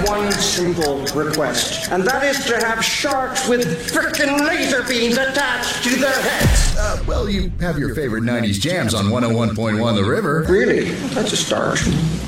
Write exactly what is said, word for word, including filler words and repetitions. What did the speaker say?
one simple request, and that is to have sharks with frickin' laser beams attached to their heads. Uh, well, you have your favorite nineties jams on one oh one point one The River. Really? That's a start.